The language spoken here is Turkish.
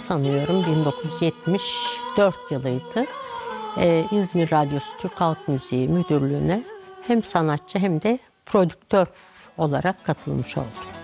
sanıyorum 1974 yılıydı. İzmir Radyosu Türk Halk Müziği Müdürlüğü'ne hem sanatçı hem de prodüktör olarak katılmış oldum.